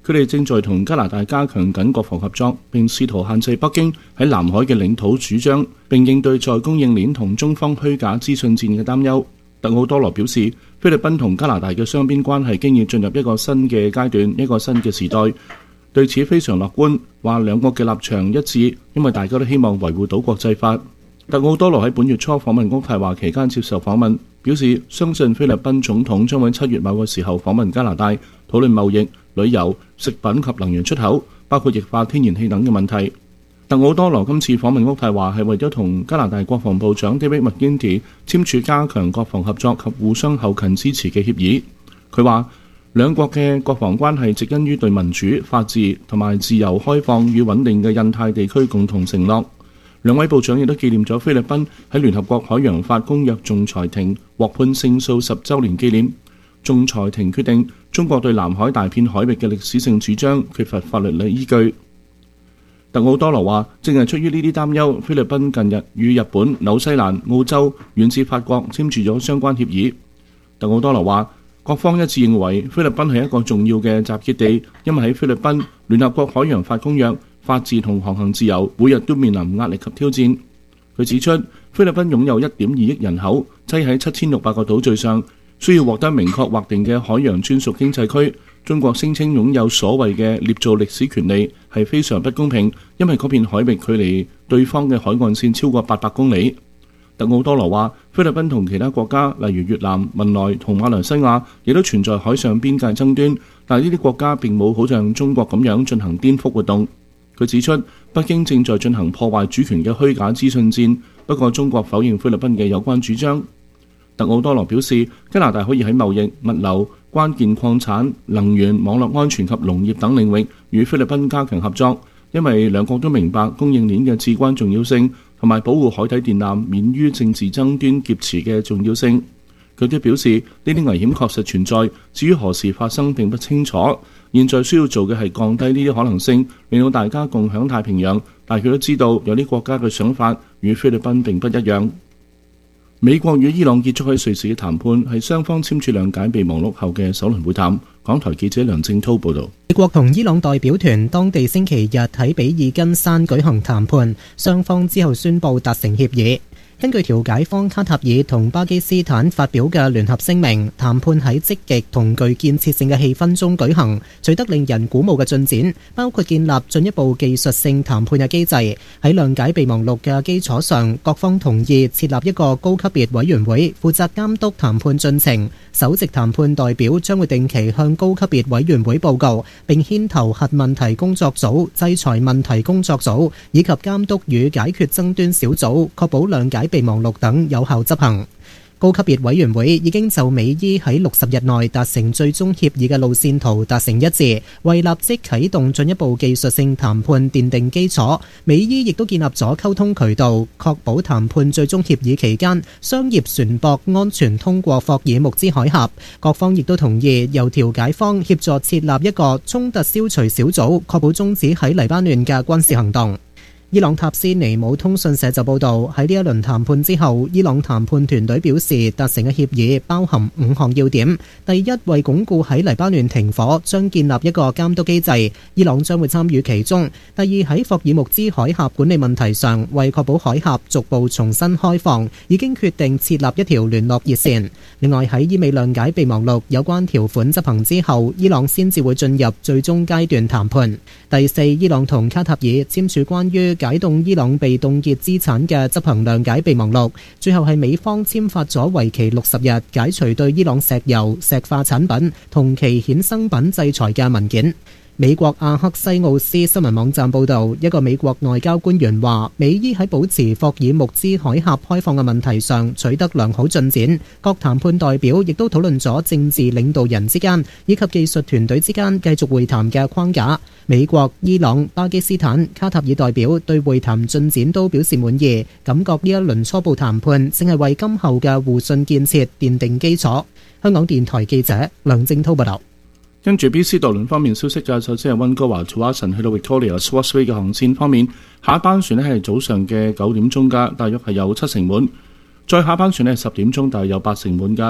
佢哋正在同加拿大加強緊國防合作，並試圖限制北京喺南海嘅領土主張，並應對在供應鏈同中方虛假資訊戰嘅擔憂。特奧多羅表示，菲律賓同加拿大嘅雙邊關係經已進入一個新嘅階段，一個新嘅時代，對此非常樂觀，話兩國嘅立場一致，因為大家都希望維護到國際法。特奧多羅喺本月初訪問渥太華期間接受訪問，表示相信菲律賓總統將喺7月某個時候訪問加拿大，討論貿易、旅遊、食品及能源出口，包括液化天然氣等嘅問題。特奧多羅今次訪問渥太華係為咗同加拿大國防部長 David McGuinty 簽署加強國防合作及互相後勤支持嘅協議。佢話兩國嘅國防關係植根於對民主、法治同埋自由開放與穩定嘅印太地區共同承諾。兩位部長亦都紀念咗菲律賓喺聯合國海洋法公約仲裁庭獲判勝訴10週年紀念。仲裁庭決定中國對南海大片海域嘅歷史性主張缺乏法律依據。特奧多羅話，正係出於呢啲擔憂，菲律賓近日與日本、紐西蘭、澳洲遠至法國簽署咗相關協議。特奧多羅話，各方一致認為菲律賓係一個重要嘅集結地，因為喺菲律賓，聯合國海洋法公約、法治同航行自由每日都面臨壓力及挑戰。佢指出，菲律賓擁有 1.2 億人口，擠喺7600個島嶼上，需要獲得明確劃定嘅海洋專屬經濟區。中國聲稱擁有所謂嘅捏造歷史權利係非常不公平，因為嗰片海域距離對方嘅海岸線超過800公里。特奧多羅話，菲律賓同其他國家，例如越南、文萊同馬來西亞，亦都存在海上邊界爭端，但係呢啲國家並冇好像中國咁樣進行顛覆活動。佢指出，北京正在進行破壞主權嘅虛假資訊戰，不過中國否認菲律賓嘅有關主張。特奧多羅表示，加拿大可以喺貿易、物流、關鍵礦產、能源、網絡安全及農業等領域與菲律賓加強合作，因為兩國都明白供應鏈嘅至關重要性，同埋保護海底電纜免於政治爭端劫持嘅重要性。佢都表示，呢啲危險確實存在，至於何時發生並不清楚。現在需要做嘅係降低呢啲可能性，令到大家共享太平洋。但佢都知道有啲國家嘅想法與菲律賓並不一樣。美國與伊朗結束喺瑞士嘅談判，係雙方簽署諒解備忘錄後嘅首輪會談。港台記者梁正滔報導。 美國同伊朗代表團當地星期日喺比爾根山舉行談判，雙方之後宣布達成協議。根據調解方卡塔爾同巴基斯坦發表嘅聯合聲明，談判喺積極同具建設性嘅氣氛中舉行，取得令人鼓舞嘅進展，包括建立進一步技術性談判嘅機制。喺諒解備忘錄嘅基礎上，各方同意設立一個高級別委員會，負責監督談判進程。首席談判代表將會定期向高級別委員會報告，並牽頭核問題工作組、制裁問題工作組以及監督與解決爭端小組，確保諒解備忘錄等有效執行。高級別委員會已經就美伊喺60日內達成最終協議嘅路線圖達成一致，為立即啟動進一步技術性談判奠定基礎。美伊亦都建立咗溝通渠道，確保談判最終協議期間商業船舶安全通過霍爾木茲海峽。各方亦都同意由調解方協助設立一個衝突消除小組，確保終止喺黎巴嫩嘅軍事行動。伊朗塔斯尼姆通訊社就報道，喺呢一輪談判之後，伊朗談判團隊表示達成嘅協議包含5項要點。第一，為鞏固喺黎巴嫩停火，將建立一個監督機制，伊朗將會參與其中。第二，喺霍爾木茲海峽管理問題上，為確保海峽逐步重新開放，已經決定設立一條聯絡熱線。另外，喺伊美諒解備忘錄有關條款執行之後，伊朗先至會進入最終階段談判。第四，伊朗同卡塔爾簽署關於解凍伊朗被凍結資產嘅執行諒解備忘錄，最後係美方簽發咗為期60日解除對伊朗石油、石化產品同其衍生品制裁嘅文件。美國阿克西奧斯新聞網站報導，一個美國外交官員話，美伊喺保持霍爾木茲海峽開放嘅問題上取得良好進展。各談判代表亦都討論咗政治領導人之間以及技術團隊之間繼續會談嘅框架。美國、伊朗、巴基斯坦、卡塔爾代表對會談進展都表示滿意，感覺呢一輪初步談判正係為今後嘅互信建設奠定基礎。香港電台記者梁正滔報道。 跟住 BC 渡輪方面消息嘅，首先係溫哥華 Tsawwassen 去到 Victoria Swartz Way 嘅航線方面，下一班船係早上嘅9點鐘㗎，大約係有7成滿；再下一班船係10點鐘，大約有8成滿㗎。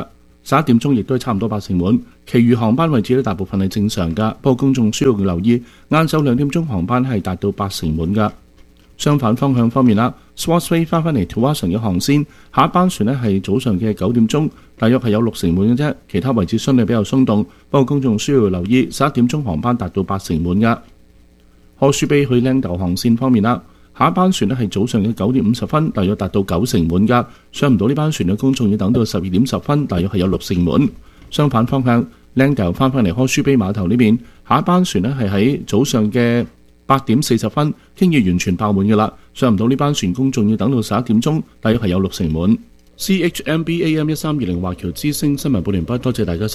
11點鐘亦都係差唔多80滿。其餘航班位置咧大部分係正常㗎，不過公眾需要留意，晏晝2點鐘航班係達到80滿㗎。相反方向方面啦 ，Swansea 翻嚟 Tuason 嘅航線，下一班船咧係早上嘅9點鐘，大約係有60滿嘅啫，其他位置相對比較鬆動，不過公眾需要留意11點鐘航班達到80滿㗎。柯舒比去 Langdale 航線方面啦，下一班船咧係早上嘅9點50分，大約達到90滿㗎，上唔到呢班船嘅公眾要等到12點10分，大約係有60滿。相反方向 Langdale 翻嚟柯舒比碼頭呢邊，下一班船咧係喺早上嘅8點40分，經已完全爆滿嘅啦，上唔到呢班船公眾要等到11點鐘，大約係有60滿。CHMB AM 1320華僑之聲新聞報完畢，多謝大家收聽。